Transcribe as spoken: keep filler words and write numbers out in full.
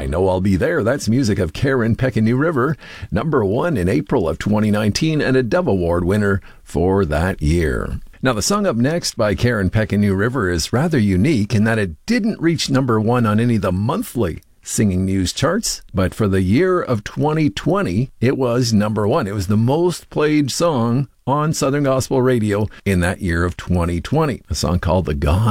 I Know I'll Be There. That's music of Karen Peck and New River, number one in April of twenty nineteen, and a Dove Award winner for that year. Now, the song up next by Karen Peck and New River is rather unique in that it didn't reach number one on any of the monthly singing news charts, but for the year of twenty twenty, it was number one. It was the most played song on Southern Gospel Radio in that year of twenty twenty, a song called The God